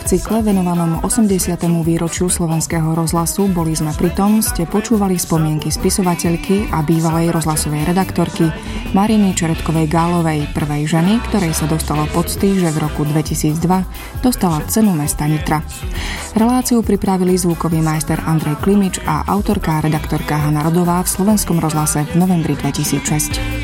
cykle venovanom 80. výročiu Slovenského rozhlasu Boli sme pri tom ste počúvali spomienky spisovateľky a bývalej rozhlasovej redaktorky Mariny Čeretkovej-Gálovej, prvej ženy, ktorej sa dostalo pocty, že v roku 2002 dostala cenu mesta Nitra. Reláciu pripravili zvukový majster Andrej Klimič a autorka a redaktorka Hana Rodová v Slovenskom rozhlase v novembri 2006.